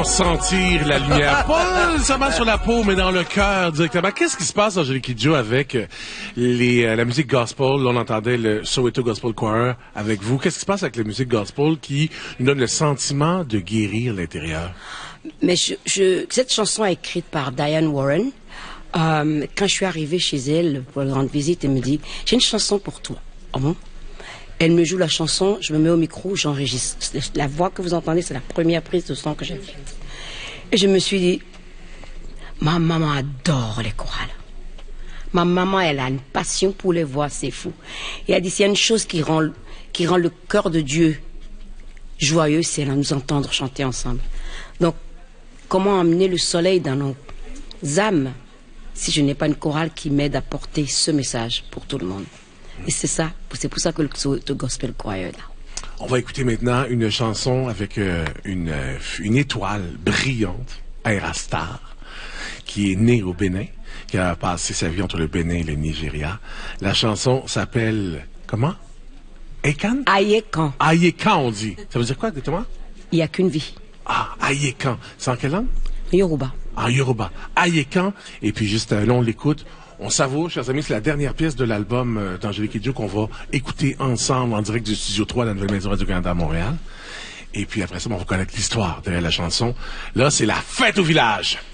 sentir la lumière. Pas seulement sur la peau, mais dans le cœur directement. Qu'est-ce qui se passe, Angélique Kidjo, avec la musique gospel? On entendait le Soweto Gospel Choir avec vous. Qu'est-ce qui se passe avec la musique gospel qui nous donne le sentiment de guérir l'intérieur? Mais cette chanson est écrite par Diane Warren. Quand je suis arrivée chez elle pour une grande visite, elle me dit, j'ai une chanson pour toi. Ah bon? Elle me joue la chanson, je me mets au micro, j'enregistre. La voix que vous entendez, c'est la première prise de son que j'ai faite. Et je me suis dit, ma maman adore les chorales. Ma maman, elle a une passion pour les voix, c'est fou. Et elle dit, s'il y a une chose qui rend le cœur de Dieu joyeux, c'est là nous entendre chanter ensemble. Donc, comment amener le soleil dans nos âmes si je n'ai pas une chorale qui m'aide à porter ce message pour tout le monde? Et c'est pour ça que le Gospel Choir est là. On va écouter maintenant une chanson avec une étoile brillante, Aerastar, qui est née au Bénin, qui a passé sa vie entre le Bénin et le Nigeria. La chanson s'appelle, comment? Ayekan? Ayekan. Ayekan, on dit. Ça veut dire quoi, exactement? Il n'y a qu'une vie. Ah, Ayekan. C'est en quelle langue? Yoruba. En Yoruba. Ayekan. Et puis juste là, on l'écoute. On savoure, chers amis, c'est la dernière pièce de l'album d'Angélique Kidjo qu'on va écouter ensemble en direct du Studio 3 de la Nouvelle Maison Radio-Canada à Montréal. Et puis après ça, on va connaître l'histoire derrière la chanson. Là, c'est la fête au village.